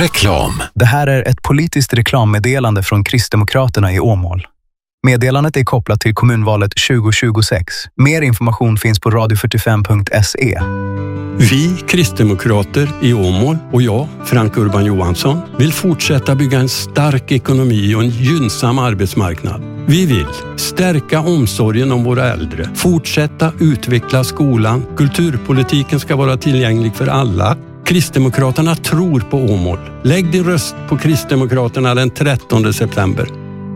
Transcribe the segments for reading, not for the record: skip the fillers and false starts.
Reklam. Det här är ett politiskt reklammeddelande från Kristdemokraterna i Åmål. Meddelandet är kopplat till kommunvalet 2026. Mer information finns på radio45.se. Vi kristdemokrater i Åmål och jag, Frank Urban Johansson, vill fortsätta bygga en stark ekonomi och en gynnsam arbetsmarknad. Vi vill stärka omsorgen om våra äldre, fortsätta utveckla skolan, kulturpolitiken ska vara tillgänglig för alla. Kristdemokraterna tror på Åmål. Lägg din röst på Kristdemokraterna den 13 september.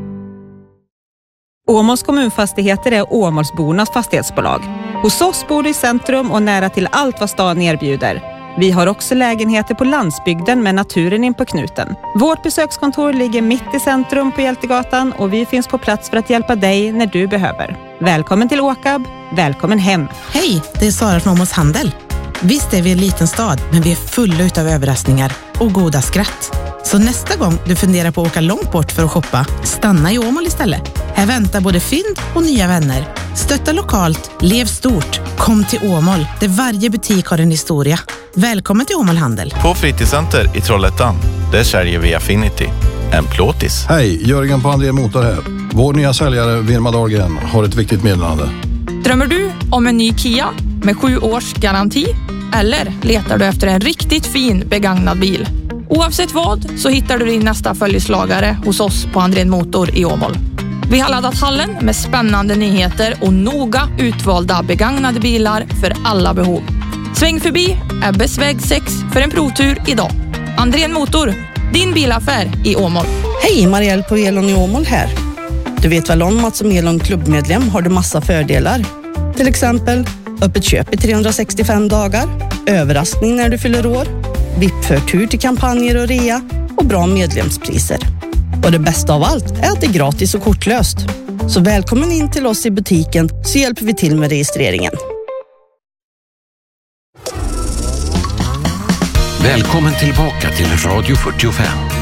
Åmåls kommunfastigheter är Åmålsbornas fastighetsbolag. Hos oss bor du i centrum och nära till allt vad stan erbjuder. Vi har också lägenheter på landsbygden med naturen in på knuten. Vårt besökskontor ligger mitt i centrum på Hjältegatan och vi finns på plats för att hjälpa dig när du behöver. Välkommen till Åkab, välkommen hem. Hej, det är Sara från Åmåls Handel. Visst är vi en liten stad, men vi är fulla utav överraskningar och goda skratt. Så nästa gång du funderar på att åka långt bort för att shoppa, stanna i Åmål istället. Här väntar både fynd och nya vänner. Stötta lokalt, lev stort. Kom till Åmål, där varje butik har en historia. Välkommen till Åmål Handel. På Fritidscenter i Trollhättan, där säljer vi Affinity. En plåtis. Hej, Jörgen på André Motor här. Vår nya säljare Vilma Dahlgren har ett viktigt meddelande. Drömmer du om en ny Kia med 7 års garanti? Eller letar du efter en riktigt fin begagnad bil? Oavsett vad så hittar du din nästa följeslagare hos oss på André Motor i Åmål. Vi har laddat hallen med spännande nyheter och noga utvalda begagnade bilar för alla behov. Sväng förbi Ebbes väg 6 för en provtur idag. André Motor, din bilaffär i Åmål. Hej, Marielle på Elon i Åmål här. Du vet väl om att som Elon klubbmedlem har du massa fördelar. Till exempel öppet köp i 365 dagar, överraskning när du fyller år, VIP-förtur till kampanjer och rea och bra medlemspriser. Och det bästa av allt är att det är gratis och kortlöst. Så välkommen in till oss i butiken så hjälper vi till med registreringen. Välkommen tillbaka till Radio 45.